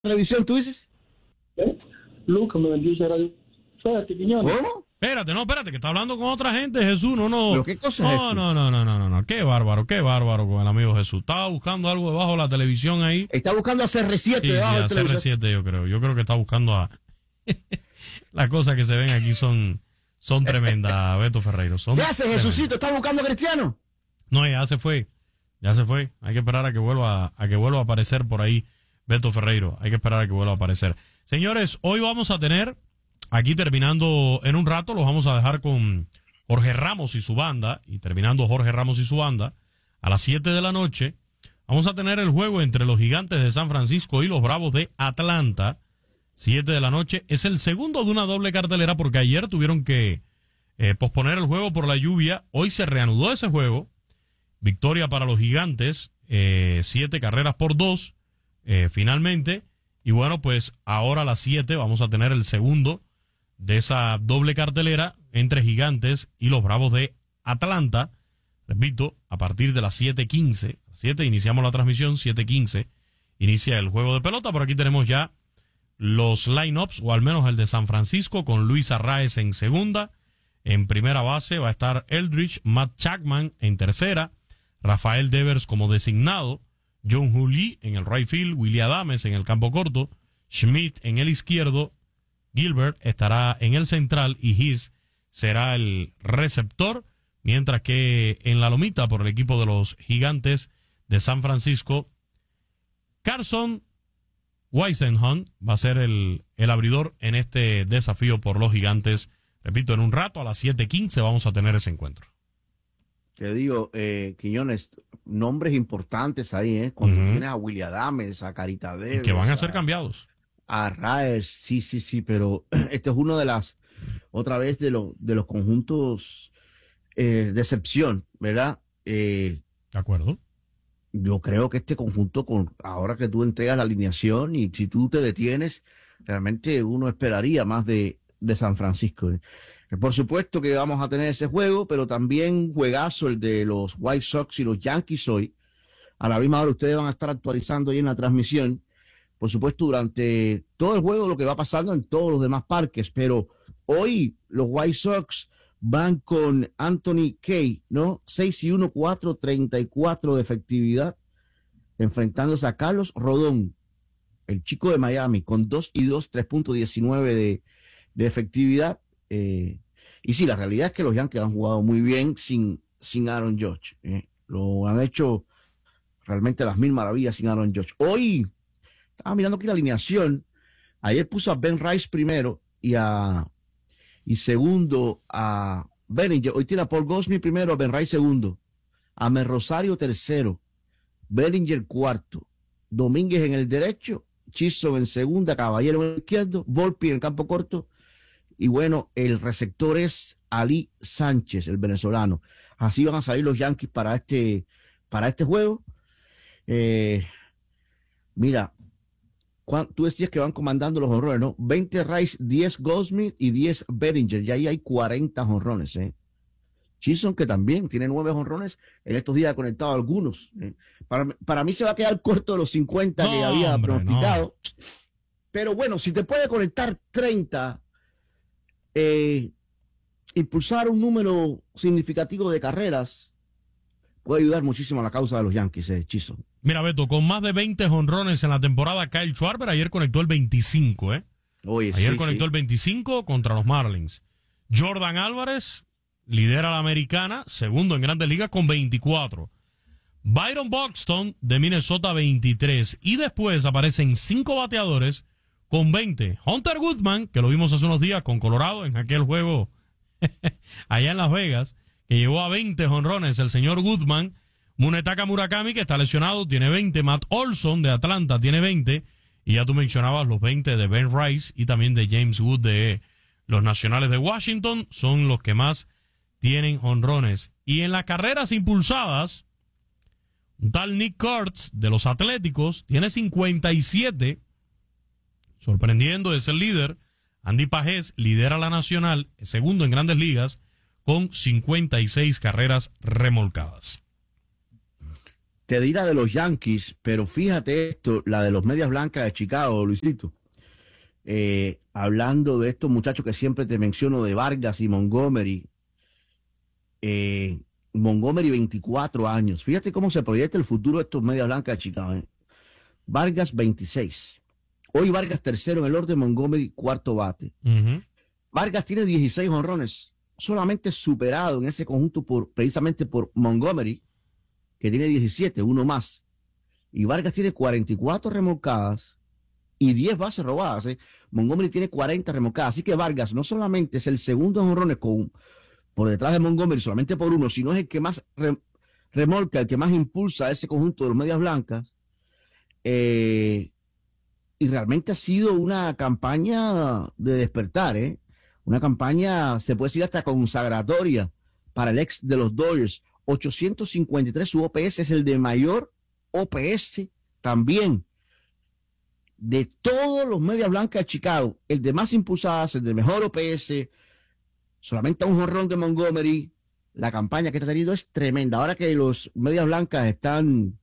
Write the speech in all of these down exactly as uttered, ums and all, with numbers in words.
televisión, tú dices? ¿Eh? Lucas me bendice radio. Espérate, Quiñones. ¿Cómo? Espérate, no, espérate, que está hablando con otra gente, Jesús, no, no. ¿Pero qué cosa es no, esto? no, no, no, no, no, no, qué bárbaro, qué bárbaro con el amigo Jesús. Estaba buscando algo debajo de la televisión ahí. Está buscando a C R siete Sí, debajo sí, del a C R televisor. siete yo creo. Yo creo que está buscando a... Las cosas que se ven aquí son, son tremendas, Beto Ferreiro. Son ¿Qué hace tremendas. Jesucito? ¿Está buscando a Cristiano? No, ya se fue, ya se fue. Hay que esperar a que vuelva, a que vuelva a aparecer por ahí Beto Ferreiro. Hay que esperar a que vuelva a aparecer. Señores, hoy vamos a tener, aquí terminando en un rato, los vamos a dejar con Jorge Ramos y su banda, y terminando Jorge Ramos y su banda, a las siete de la noche, vamos a tener el juego entre los Gigantes de San Francisco y los Bravos de Atlanta. siete de la noche. Es el segundo de una doble cartelera porque ayer tuvieron que eh, posponer el juego por la lluvia. Hoy se reanudó ese juego. Victoria para los Gigantes, eh, siete carreras por dos, eh, finalmente. Y bueno, pues ahora a las siete vamos a tener el segundo de esa doble cartelera entre Gigantes y los Bravos de Atlanta. Repito, a partir de las siete quince, siete iniciamos la transmisión, siete quince inicia el juego de pelota. Por aquí tenemos ya los lineups, o al menos el de San Francisco, con Luis Arraez en segunda. En primera base va a estar Eldridge, Matt Chapman en tercera, Rafael Devers como designado, John Juli en el right field, Willy Adames en el campo corto, Schmidt en el izquierdo, Gilbert estará en el central y His será el receptor, mientras que en la lomita por el equipo de los Gigantes de San Francisco, Carson Weisenhunt va a ser el, el abridor en este desafío por los Gigantes. Repito, en un rato, a las siete quince, vamos a tener ese encuentro. Te digo, eh, Quiñones, nombres importantes ahí, ¿eh? Cuando Uh-huh. tienes a Willy Adames, a Carita Devers, Y que van a ser cambiados. a Raes, sí, sí, sí, pero este es uno de las, otra vez, de, lo, de los conjuntos eh, de excepción, ¿verdad? Eh, ¿De acuerdo? yo creo que este conjunto, con ahora que tú entregas la alineación y si tú te detienes, realmente uno esperaría más de, de San Francisco. ¿eh? Por supuesto que vamos a tener ese juego, pero también juegazo el de los White Sox y los Yankees hoy. A la misma hora ustedes van a estar actualizando ahí en la transmisión. Por supuesto, durante todo el juego lo que va pasando en todos los demás parques, pero hoy los White Sox van con Anthony Kay, ¿no? seis y uno, cuatro treinta y cuatro de efectividad, enfrentándose a Carlos Rodón, el chico de Miami, con dos y dos, tres punto diecinueve de, de efectividad. Eh, y sí, la realidad es que los Yankees han jugado muy bien sin, sin Aaron Judge. Eh. Lo han hecho realmente las mil maravillas sin Aaron Judge. Hoy, estaba mirando aquí la alineación, ayer puso a Ben Rice primero y a y segundo a Bellinger. Hoy tiene a Paul Goldschmidt primero, a Ben Rice segundo, a Mer Rosario tercero, Bellinger cuarto, Domínguez en el derecho, Chisholm en segunda, Caballero en el izquierdo, Volpi en el campo corto, y bueno, el receptor es Ali Sánchez, el venezolano. Así van a salir los Yankees para este, para este juego. Eh, mira, tú decías que van comandando los jonrones, ¿no? veinte Rice, diez Goldschmidt y diez Bellinger. Y ahí hay cuarenta jonrones, ¿eh? Chisholm, que también tiene nueve jonrones, en estos días ha conectado algunos. ¿eh? Para, para mí se va a quedar corto de los cincuenta No, que había hombre, pronosticado. No. Pero bueno, si te puede conectar treinta, eh, impulsar un número significativo de carreras, puede ayudar muchísimo a la causa de los Yankees, eh, Chisholm. Mira, Beto, con más de veinte jonrones en la temporada, Kyle Schwarber ayer conectó el veinticinco, ¿eh? Oye, ayer sí, conectó sí. el veinticinco contra los Marlins. Jordan Álvarez lidera la americana, segundo en Grandes Ligas con veinticuatro. Byron Buxton de Minnesota veintitrés. Y después aparecen cinco bateadores con veinte. Hunter Goodman, que lo vimos hace unos días con Colorado en aquel juego allá en Las Vegas, que llegó a veinte jonrones el señor Goodman. Munetaka Murakami, que está lesionado, tiene veinte. Matt Olson de Atlanta tiene veinte. Y ya tú mencionabas los veinte de Ben Rice y también de James Wood de los Nacionales de Washington. Son los que más tienen jonrones. Y en las carreras impulsadas, un tal Nick Kurtz de los Atléticos tiene cincuenta y siete. Sorprendiendo, es el líder. Andy Pajés lidera la Nacional, segundo en Grandes Ligas, con cincuenta y seis carreras remolcadas. te di la de los Yankees, pero fíjate esto, la de los Medias Blancas de Chicago, Luisito. Eh, hablando de estos muchachos que siempre te menciono, de Vargas y Montgomery. Eh, Montgomery, veinticuatro años. Fíjate cómo se proyecta el futuro de estos Medias Blancas de Chicago. ¿eh? Vargas, veintiséis. Hoy Vargas tercero en el orden, Montgomery cuarto bate. Uh-huh. Vargas tiene dieciséis jonrones, solamente superado en ese conjunto por precisamente por Montgomery, que tiene diecisiete, uno más. Y Vargas tiene cuarenta y cuatro remolcadas y diez bases robadas. ¿eh? Montgomery tiene cuarenta remolcadas. Así que Vargas no solamente es el segundo en jonrones con, por detrás de Montgomery, solamente por uno, sino es el que más re, remolca, el que más impulsa a ese conjunto de los Medias Blancas. Eh, y realmente ha sido una campaña de despertar, ¿eh? Una campaña, se puede decir, hasta consagratoria para el ex de los Dodgers. ochocientos cincuenta y tres, su O P S es el de mayor O P S también de todos los Medias Blancas de Chicago, el de más impulsadas, el de mejor O P S, solamente un jonrón de Montgomery. La campaña que ha tenido es tremenda. Ahora que los Medias Blancas están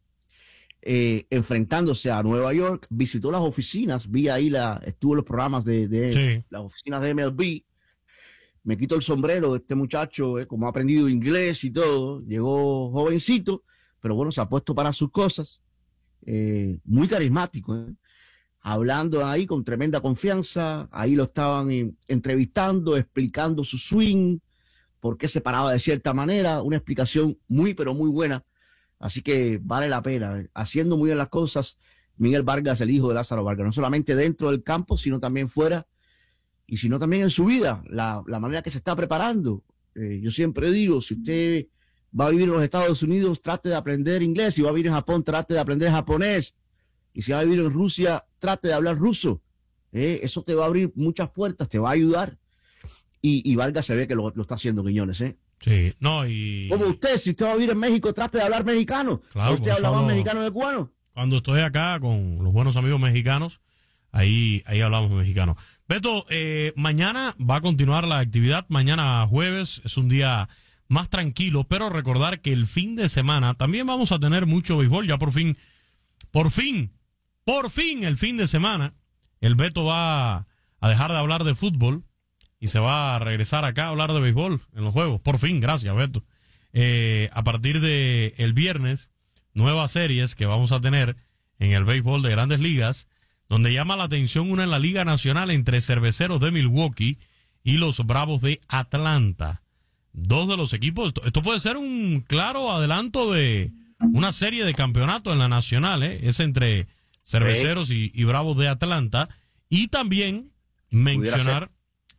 eh, enfrentándose a Nueva York, visitó las oficinas, vi ahí, la, estuvo en los programas de, de Sí. las oficinas de M L B. Me quito el sombrero de este muchacho, eh, como ha aprendido inglés y todo. Llegó jovencito, pero bueno, se ha puesto para sus cosas. Eh, muy carismático, eh. Hablando ahí con tremenda confianza. Ahí lo estaban eh, entrevistando, explicando su swing, por qué se paraba de cierta manera. Una explicación muy, pero muy buena. Así que vale la pena. eh. Haciendo muy bien las cosas, Miguel Vargas, el hijo de Lázaro Vargas. No solamente dentro del campo, sino también fuera. Y sino también en su vida, la, la manera que se está preparando. Eh, yo siempre digo, si usted va a vivir en los Estados Unidos, trate de aprender inglés. Si va a vivir en Japón, trate de aprender japonés. Y si va a vivir en Rusia, trate de hablar ruso. Eh, eso te va a abrir muchas puertas, te va a ayudar. Y, y Vargas se ve que lo, lo está haciendo, Quiñones. ¿eh? Sí, no, y... Como usted, si usted va a vivir en México, trate de hablar mexicano. Claro, usted por habla eso más hablo- mexicano que cubano. Cuando estoy acá con los buenos amigos mexicanos, ahí, ahí hablamos mexicano. Beto, eh, mañana va a continuar la actividad. Mañana jueves es un día más tranquilo, pero recordar que el fin de semana también vamos a tener mucho béisbol. Ya por fin, por fin, por fin el fin de semana, el Beto va a dejar de hablar de fútbol y se va a regresar acá a hablar de béisbol en los juegos. Por fin, gracias, Beto. Eh, a partir de el viernes, nuevas series que vamos a tener en el béisbol de Grandes Ligas, donde llama la atención una en la Liga Nacional entre Cerveceros de Milwaukee y los Bravos de Atlanta. Dos de los equipos, esto, esto puede ser un claro adelanto de una serie de campeonato en la Nacional, ¿eh? Es entre Cerveceros y, y Bravos de Atlanta. Y también mencionar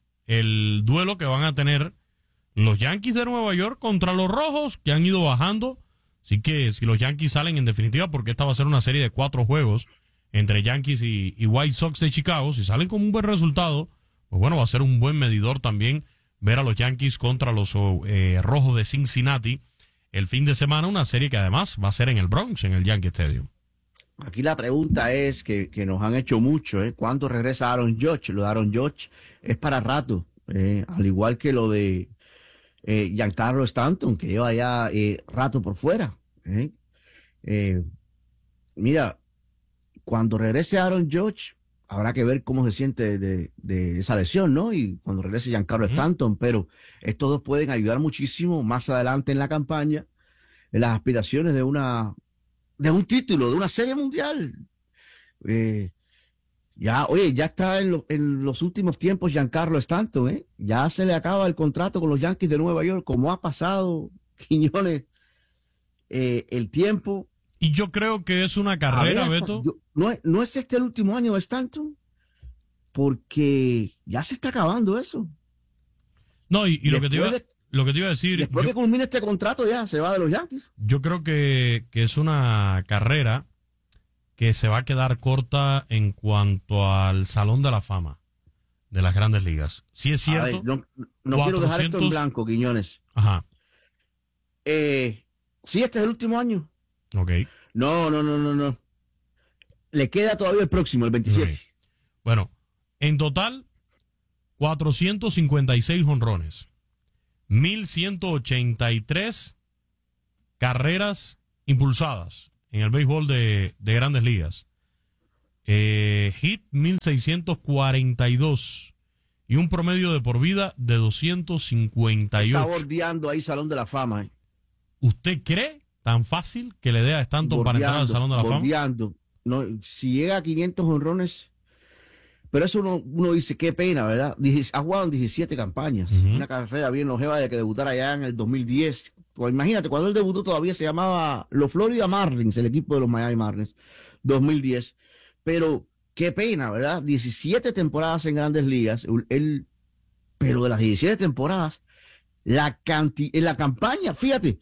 el duelo que van a tener los Yankees de Nueva York contra los Rojos, que han ido bajando. Así que si los Yankees salen en definitiva, porque esta va a ser una serie de cuatro juegos entre Yankees y, y White Sox de Chicago, si salen con un buen resultado, pues bueno, va a ser un buen medidor también ver a los Yankees contra los eh, Rojos de Cincinnati el fin de semana, una serie que además va a ser en el Bronx, en el Yankee Stadium. Aquí la pregunta es, que, que nos han hecho mucho, ¿eh? ¿Cuándo regresa Aaron Judge? Lo de Aaron Judge es para rato, eh, al igual que lo de eh, Giancarlo Stanton, que lleva ya eh, rato por fuera. ¿eh? Eh, mira, cuando regrese Aaron Judge, habrá que ver cómo se siente de, de esa lesión, ¿no? Y cuando regrese Giancarlo uh-huh. Stanton, pero estos dos pueden ayudar muchísimo más adelante en la campaña, en las aspiraciones de una de un título, de una serie mundial. Eh, ya, oye, ya está en, lo, en los últimos tiempos Giancarlo Stanton, ¿eh? Ya se le acaba el contrato con los Yankees de Nueva York, como ha pasado, Quiñones, eh, el tiempo. Y yo creo que es una carrera, ver, Beto. Yo, no, es, ¿No es este el último año de Stanton? Porque ya se está acabando eso. No, y, y lo, que te iba, de, lo que te iba a decir... Después yo, que culmine este contrato ya se va de los Yankees. Yo creo que, que es una carrera que se va a quedar corta en cuanto al Salón de la Fama de las Grandes Ligas. Sí es cierto. Ver, no no cuatrocientos... quiero dejar esto en blanco, Quiñones. Ajá. Eh, sí, este es el último año. Ok. No, no, no, no, no. Le queda todavía el próximo, el veintisiete. Okay. Bueno, en total, cuatrocientos cincuenta y seis jonrones, mil ciento ochenta y tres carreras impulsadas en el béisbol de, de Grandes Ligas. Eh, hit mil seiscientos cuarenta y dos y un promedio de por vida de doscientos cincuenta y ocho. Está bordeando ahí Salón de la Fama. Eh. ¿Usted cree tan fácil que le dé a Stanton para entrar al Salón de la bordeando. Fama? No, si llega a quinientos honrones, pero eso uno, uno dice, qué pena, ¿verdad? Ha jugado en diecisiete campañas, uh-huh. Una carrera bien longeva de que debutara ya en el dos mil diez. Pues imagínate, cuando él debutó todavía se llamaba los Florida Marlins, el equipo de los Miami Marlins, dos mil diez. Pero qué pena, ¿verdad? diecisiete temporadas en Grandes Ligas, él, pero de las diecisiete temporadas, la canti, en la campaña, fíjate,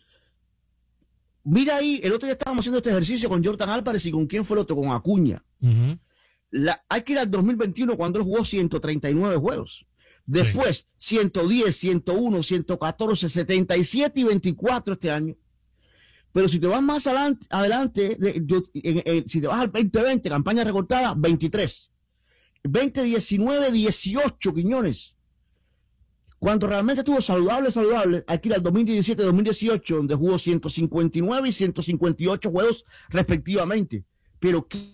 mira ahí, el otro día estábamos haciendo este ejercicio con Jordan Álvarez y con quién fue el otro, con Acuña. Uh-huh. La, hay que ir al dos mil veintiuno cuando él jugó ciento treinta y nueve juegos. Después, sí. ciento diez, ciento uno, ciento catorce, setenta y siete y veinticuatro este año. Pero si te vas más adelante, adelante de, de, en, en, si te vas al veinte veinte, campaña recortada, veintitrés. veinte diecinueve, dieciocho, Quiñones. Cuando realmente estuvo saludable, saludable, hay que ir al dos mil diecisiete, dos mil dieciocho, donde jugó ciento cincuenta y nueve y ciento cincuenta y ocho juegos respectivamente. Pero qué,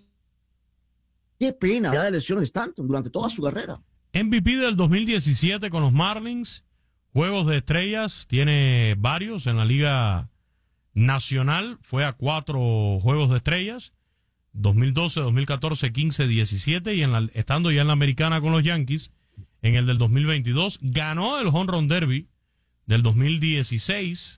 qué pena de lesiones Stanton durante toda su carrera. M V P del dos mil diecisiete con los Marlins, juegos de estrellas, tiene varios en la Liga Nacional, fue a cuatro juegos de estrellas, dos mil doce, dos mil catorce, quince, diecisiete, y en la, estando ya en la Americana con los Yankees, en el del dos mil veintidós, ganó el Home Run Derby del dos mil dieciséis,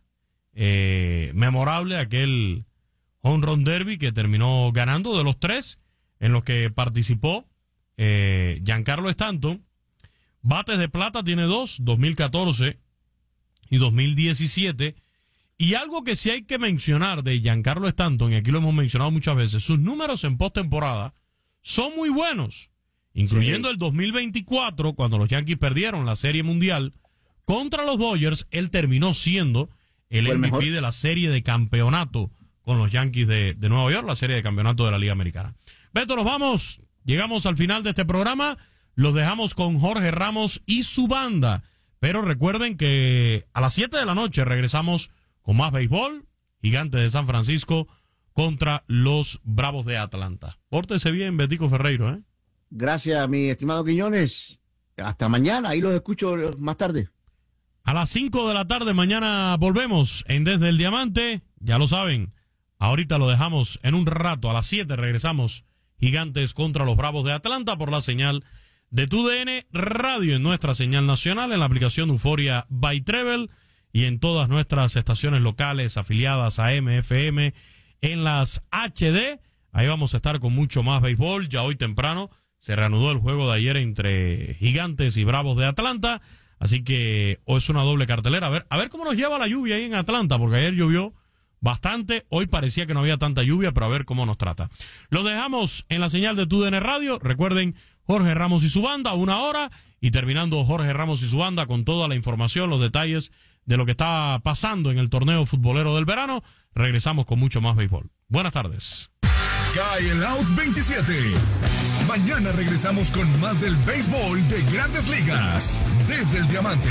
eh, memorable aquel Home Run Derby que terminó ganando de los tres en los que participó eh, Giancarlo Stanton. Bates de plata tiene dos, dos mil catorce y dos mil diecisiete. Y algo que sí hay que mencionar de Giancarlo Stanton, y aquí lo hemos mencionado muchas veces, sus números en postemporada son muy buenos, incluyendo sí. El dos mil veinticuatro, cuando los Yankees perdieron la Serie Mundial contra los Dodgers. Él terminó siendo el M V P de la Serie de Campeonato con los Yankees de, de Nueva York, la Serie de Campeonato de la Liga Americana. Beto, nos vamos, llegamos al final de este programa, los dejamos con Jorge Ramos y su banda, pero recuerden que a las siete de la noche regresamos con más béisbol, Gigantes de San Francisco contra los Bravos de Atlanta. Pórtese bien, Betico Ferreiro, ¿eh? Gracias, mi estimado Quiñones. Hasta mañana, ahí los escucho más tarde. A las cinco de la tarde mañana volvemos en Desde el Diamante, ya lo saben. Ahorita lo dejamos en un rato, a las siete regresamos, Gigantes contra los Bravos de Atlanta por la señal de Tu D N Radio, en nuestra señal nacional, en la aplicación Euforia by Treble, y en todas nuestras estaciones locales afiliadas a M F M, en las H D. Ahí vamos a estar con mucho más béisbol. Ya hoy temprano se reanudó el juego de ayer entre Gigantes y Bravos de Atlanta, así que hoy es una doble cartelera. A ver, a ver cómo nos lleva la lluvia ahí en Atlanta, porque ayer llovió bastante, hoy parecía que no había tanta lluvia, pero a ver cómo nos trata. Lo dejamos en la señal de Tu D N Radio. Recuerden, Jorge Ramos y su banda, una hora, y terminando Jorge Ramos y su banda con toda la información, los detalles de lo que está pasando en el torneo futbolero del verano. Regresamos con mucho más béisbol. Buenas tardes. Cae el Out veintisiete. Mañana regresamos con más del béisbol de Grandes Ligas. Desde el Diamante.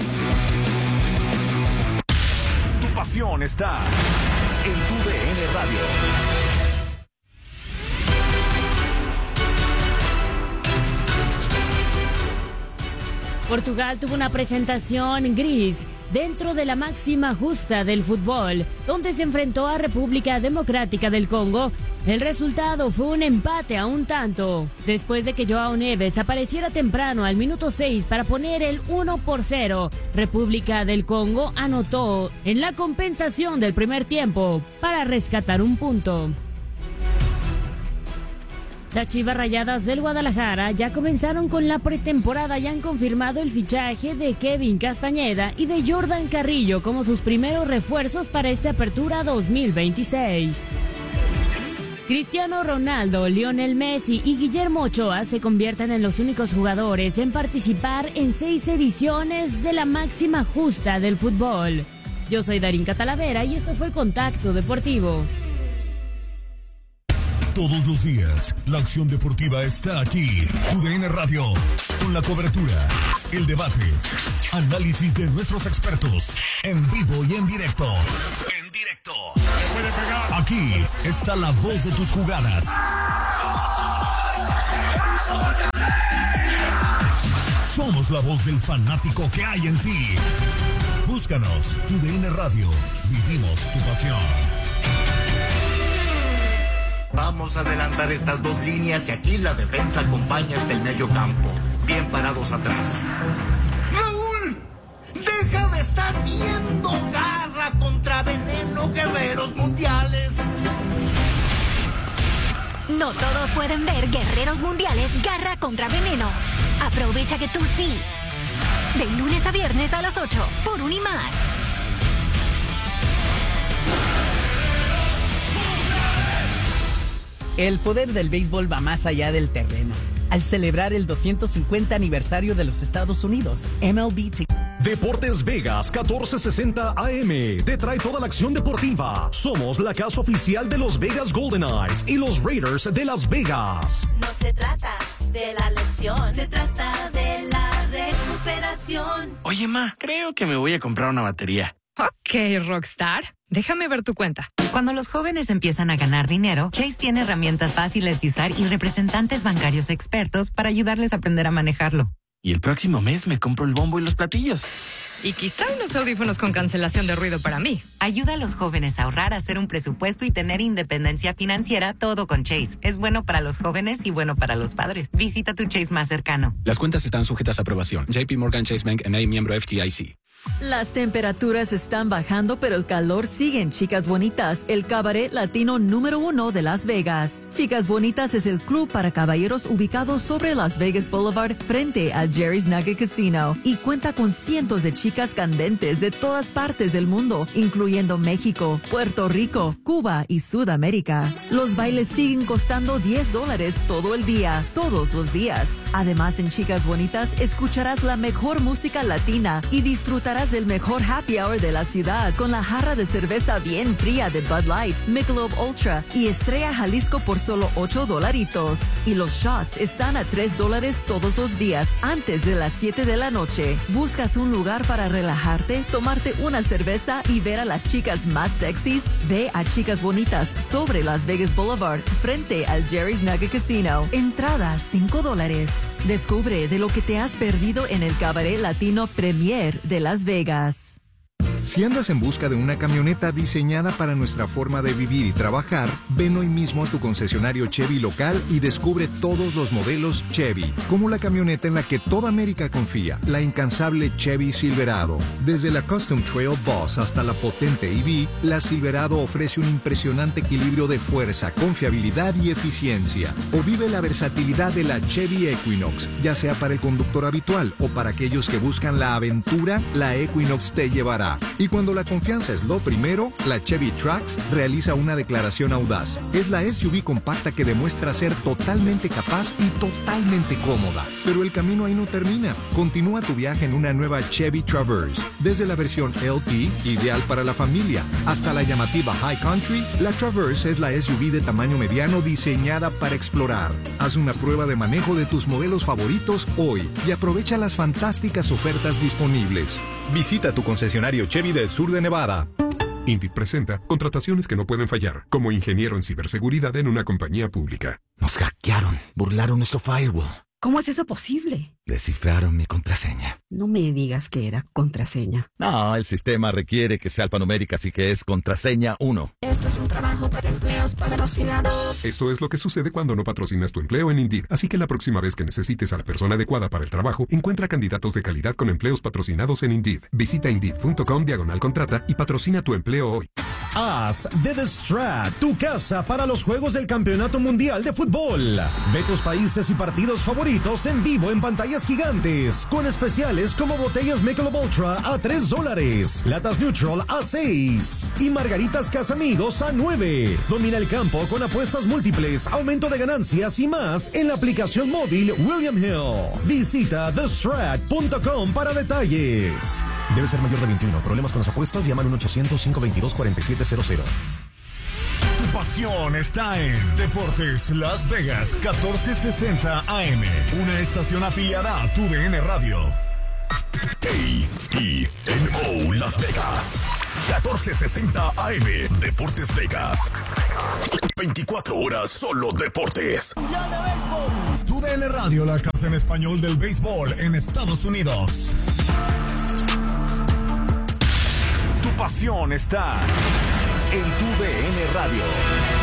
Tu pasión está en Tu D N Radio. Portugal tuvo una presentación gris dentro de la máxima justa del fútbol, donde se enfrentó a República Democrática del Congo. El resultado fue un empate a un tanto, después de que Joao Neves apareciera temprano al minuto seis para poner el uno por cero. República del Congo anotó en la compensación del primer tiempo para rescatar un punto. Las Chivas Rayadas del Guadalajara ya comenzaron con la pretemporada y han confirmado el fichaje de Kevin Castañeda y de Jordan Carrillo como sus primeros refuerzos para esta apertura dos mil veintiséis. Cristiano Ronaldo, Lionel Messi y Guillermo Ochoa se convierten en los únicos jugadores en participar en seis ediciones de la máxima justa del fútbol. Yo soy Darín Catalavera y esto fue Contacto Deportivo. Todos los días, la acción deportiva está aquí. Tu D N Radio, con la cobertura, el debate, análisis de nuestros expertos, en vivo y en directo. En directo. Aquí Aquí está la voz de tus jugadas. Somos la voz del fanático que hay en ti. Búscanos, Tu D N Radio. Vivimos tu pasión. Vamos a adelantar estas dos líneas y aquí la defensa acompaña hasta el medio campo. Bien parados atrás. ¡Raúl! ¡Deja de estar viendo Garra contra Veneno, Guerreros Mundiales! No todos pueden ver Guerreros Mundiales Garra contra Veneno. Aprovecha que tú sí. De lunes a viernes a las ocho, por un y más. El poder del béisbol va más allá del terreno. Al celebrar el doscientos cincuenta aniversario de los Estados Unidos, M L B... Deportes Vegas catorce sesenta A M te trae toda la acción deportiva. Somos la casa oficial de los Vegas Golden Knights y los Raiders de Las Vegas. No se trata de la lesión, se trata de la recuperación. Oye, ma, creo que me voy a comprar una batería. Ok, Rockstar. Déjame ver tu cuenta. Cuando los jóvenes empiezan a ganar dinero, Chase tiene herramientas fáciles de usar y representantes bancarios expertos para ayudarles a aprender a manejarlo. Y el próximo mes me compro el bombo y los platillos. Y quizá unos audífonos con cancelación de ruido para mí. Ayuda a los jóvenes a ahorrar, a hacer un presupuesto y tener independencia financiera, todo con Chase. Es bueno para los jóvenes y bueno para los padres. Visita tu Chase más cercano. Las cuentas están sujetas a aprobación. J P Morgan Chase Bank N A, miembro F D I C. Las temperaturas están bajando, pero el calor sigue en Chicas Bonitas, el cabaret latino número uno de Las Vegas. Chicas Bonitas es el club para caballeros ubicado sobre Las Vegas Boulevard frente al Jerry's Nugget Casino y cuenta con cientos de chicas candentes de todas partes del mundo, incluyendo México, Puerto Rico, Cuba y Sudamérica. Los bailes siguen costando diez dólares todo el día, todos los días. Además, en Chicas Bonitas escucharás la mejor música latina y disfrutarás del mejor happy hour de la ciudad con la jarra de cerveza bien fría de Bud Light, Michelob Ultra y Estrella Jalisco por solo ocho dolaritos. Y los shots están a tres dólares todos los días antes de las siete de la noche. ¿Buscas un lugar para relajarte, tomarte una cerveza y ver a las chicas más sexys? Ve a Chicas Bonitas sobre Las Vegas Boulevard frente al Jerry's Nugget Casino. Entrada cinco dólares. Descubre de lo que te has perdido en el cabaret latino Premier de Las Vegas. Si andas en busca de una camioneta diseñada para nuestra forma de vivir y trabajar, ven hoy mismo a tu concesionario Chevy local y descubre todos los modelos Chevy, como la camioneta en la que toda América confía, la incansable Chevy Silverado. Desde la Custom Trail Boss hasta la potente E V, la Silverado ofrece un impresionante equilibrio de fuerza, confiabilidad y eficiencia. O vive la versatilidad de la Chevy Equinox, ya sea para el conductor habitual o para aquellos que buscan la aventura, la Equinox te llevará. Y cuando la confianza es lo primero, la Chevy Trax realiza una declaración audaz. Es la S U V compacta que demuestra ser totalmente capaz y totalmente cómoda. Pero el camino ahí no termina. Continúa tu viaje en una nueva Chevy Traverse. Desde la versión L T, ideal para la familia, hasta la llamativa High Country, la Traverse es la S U V de tamaño mediano diseñada para explorar. Haz una prueba de manejo de tus modelos favoritos hoy y aprovecha las fantásticas ofertas disponibles. Visita tu concesionario Chevy del sur de Nevada. Indeed presenta contrataciones que no pueden fallar, como ingeniero en ciberseguridad en una compañía pública. Nos hackearon, burlaron nuestro firewall. ¿Cómo es eso posible? Descifraron mi contraseña. No me digas que era contraseña. No, el sistema requiere que sea alfanumérica, así que es contraseña uno. Esto es un trabajo para empleos patrocinados. Esto es lo que sucede cuando no patrocinas tu empleo en Indeed. Así que la próxima vez que necesites a la persona adecuada para el trabajo, encuentra candidatos de calidad con empleos patrocinados en Indeed. Visita Indeed.com diagonal contrata y patrocina tu empleo hoy. Haz de The Strat tu casa para los Juegos del Campeonato Mundial de Fútbol. Ve tus países y partidos favoritos en vivo en pantallas gigantes, con especiales como botellas Michelob Ultra a tres dólares, latas Neutral a seis y margaritas Casamigos a nueve. Domina el campo con apuestas múltiples, aumento de ganancias y más en la aplicación móvil William Hill. Visita the strat punto com para detalles. Debe ser mayor de veintiuno. Problemas con las apuestas, llaman al uno ochocientos, cinco veintidós, cuarenta y siete cero cero. Tu pasión está en Deportes Las Vegas catorce sesenta A M, una estación afiliada a Tu D N Radio. A E N O Las Vegas. catorce sesenta A M. Deportes Vegas. veinticuatro horas solo deportes. Tu D N Radio, la casa en español del béisbol en Estados Unidos. Tu pasión está en tu D N Radio.